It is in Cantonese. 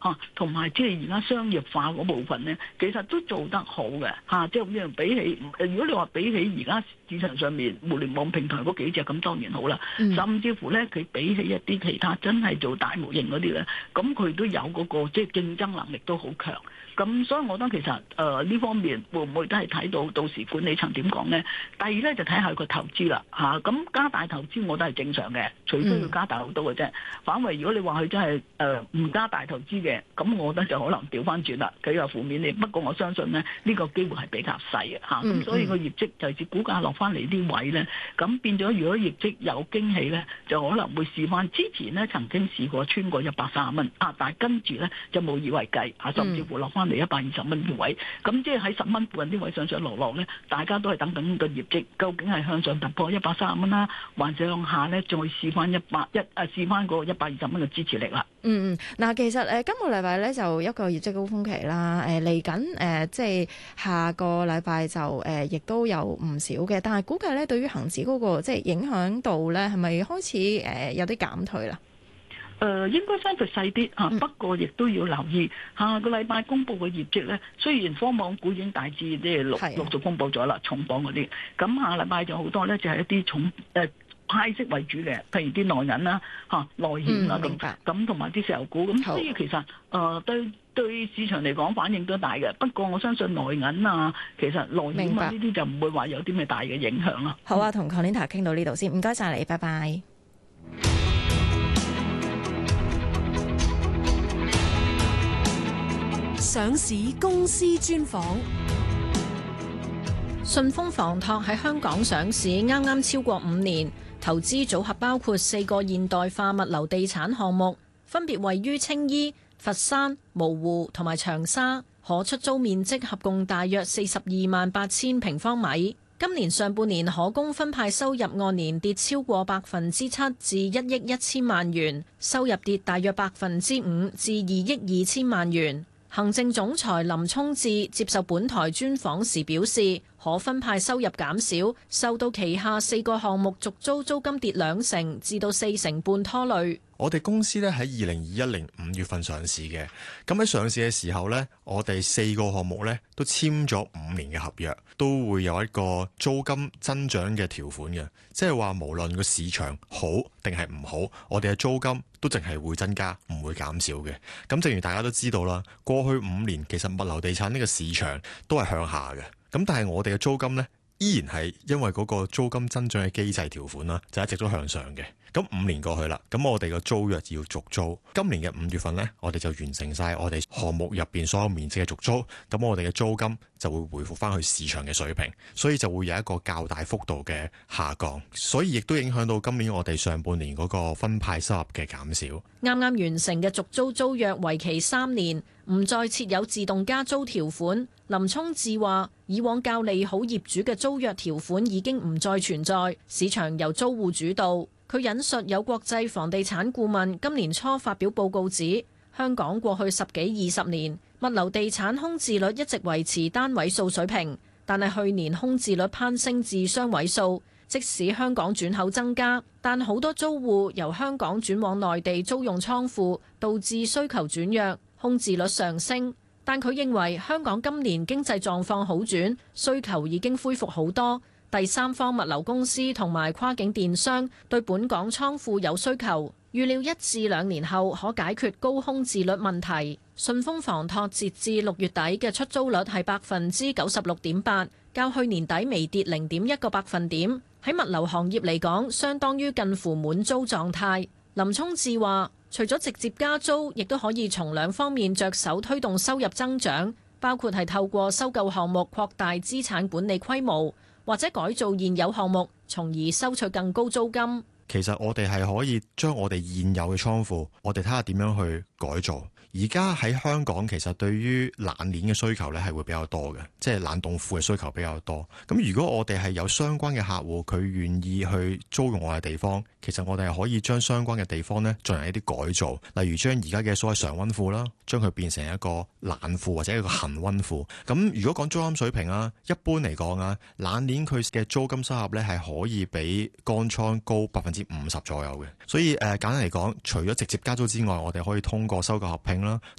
同埋即係而家商業化嗰部分咧，其實都做得好嘅嚇，即係咁樣比起，如果你話比起而家市場上面互聯網平台嗰幾隻咁當然好啦，甚至乎咧佢比起一啲其他真係做大模型嗰啲咧，咁佢都有嗰個即係競爭能力都好強。咁所以我覺得其實呢方面會唔會都係睇到時管理層點講咧？第二咧就睇下個投資啦嚇，咁加大投資我覺得係正常嘅，除非佢加大好多嘅啫。反為如果你話佢真係唔加大投資嘅，咁我覺得就可能調翻轉啦，佢有負面啲。不過我相信咧呢個機會係比較細嘅嚇，咁所以個業績就係股價落翻嚟啲位咧，咁變咗如果業績有驚喜咧，就可能會試翻之前咧曾經試過穿過130蚊啊，但係跟住咧就無以為繼啊，甚至乎落翻嚟120蚊嘅位，咁即係喺10蚊附近啲位上上落落咧，大家都係等緊個業績，究竟係向上突破130蚊啦，還是向下咧再試翻試翻嗰個120蚊嘅支持力啦。 嗱，其實今個禮拜咧就一個業績高峰期啦，嚟緊即係下個禮拜就亦都有唔少嘅，但係估計咧對於恒指嗰個即係影響度咧係咪開始有啲減退啦？ 應該相對細啲嚇，不過亦都要留意下個禮拜公佈嘅業績咧。雖然科網股已經大致即係陸續公佈咗啦，重磅嗰啲，咁下禮拜就好多咧，就係一啲重派息為主嘅，譬如啲內銀啦、內險啦咁同埋啲石油股咁，所以其實對市場嚟講反應都大嘅。不過我相信內銀啊，其實內險啊呢啲就唔會話有啲咩大嘅影響啦。 好啊，同 Colinta 傾到呢度先，唔該晒你，拜拜。 上市公司專訪。順豐房託喺香港上市啱啱超過5年，投資組合包括4個現代化物流地產項目，分別位於青衣、佛山、蕪湖同埋長沙，可出租面積合共大約428000平方米。今年上半年可供分派收入按年跌超過7%至1億1000萬元，收入跌大約5%至2億2000萬元。行政總裁林聰智接受本台專訪時表示，可分派收入減少，受到旗下4個項目續租租金跌2成至到4成半拖累。 我哋公司咧喺2021年5月份上市嘅，咁喺上市嘅時候呢，我哋4個項目呢都簽咗5年嘅合約，都會有一個租金增長嘅條款嘅，即係話無論個市場好定係唔好，我哋嘅租金都淨係會增加，唔會減少嘅。咁正如大家都知道啦，過去5年其實物流地產呢個市場都係向下嘅，咁但係我哋嘅租金呢，依然係因為嗰個租金增長嘅機制條款啦，就一直都向上嘅。咁5年過去啦，咁我哋個租約要續租。今年嘅5月份呢，我哋就完成晒我哋項目入邊所有面積嘅續租。咁我哋嘅租金就會回復翻去市場嘅水平，所以就會有一個較大幅度嘅下降。所以亦都影響到今年我哋上半年嗰個分派收入嘅減少。 啱啱完成嘅續租租約為期3年，唔再設有自動加租條款。林聰智話：以往較利好業主嘅租約條款已經唔再存在，市場由租戶主導。佢引述有國際房地產顧問今年初發表報告指，香港過去10幾20年物流地產空置率一直維持單位數水平，但係去年空置率攀升至雙位數。即使香港轉口增加，但好多租戶由香港轉往內地租用倉庫，導致需求轉弱，空置率上升。但佢認為香港今年經濟狀況好轉，需求已經恢復好多。第三方物流公司同埋跨境電商對本港倉庫有需求，預料1至2年後可解決高空置率問題。順豐房託截至6月底嘅出租率係96.8%，較去年底微跌0.1個百分點。喺物流行業嚟講，相當於近乎滿租狀態。林聰智話，除咗直接加租，亦都可以從2方面着手推動收入增長，包括係透過收購項目擴大資產管理規模，或者改造現有項目，從而收取更高租金。 其實我哋係可以將我哋現有嘅倉庫，我哋睇下點樣去改造。而家喺香港其實對於冷鏈嘅需求咧係會比較多嘅，即係冷凍庫嘅需求比較多。咁如果我哋係有相關嘅客戶，佢願意去租用我嘅地方，其實我哋係可以將相關嘅地方咧進行一啲改造，例如將而家嘅所謂常溫庫啦，將佢變成一個冷庫或者一個恒溫庫。咁如果講租金水平啊，一般嚟講啊，冷鏈佢嘅租金收入咧係可以比乾倉高50%左右嘅。所以簡單嚟講，除咗直接加租之外，我哋可以通過收購合併啦，